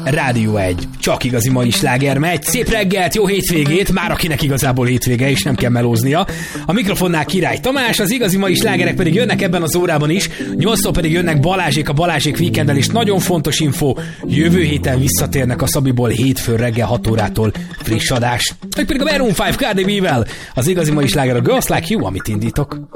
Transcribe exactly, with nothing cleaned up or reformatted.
Rádió egy. Csak igazi mai sláger megy. Szép reggelt, jó hétvégét, már akinek igazából hétvége és nem kell melóznia. A mikrofonnál Király Tamás, az igazi mai slágerek pedig jönnek ebben az órában is. nyolctól pedig jönnek Balázsék a Balázsék Weekenddel, és nagyon fontos info, jövő héten visszatérnek a Szabiból hétfő reggel hat órától friss adás. Meg pedig a Maroon öt Cardi B-vel, az igazi mai sláger a Girls Like You, amit indítok.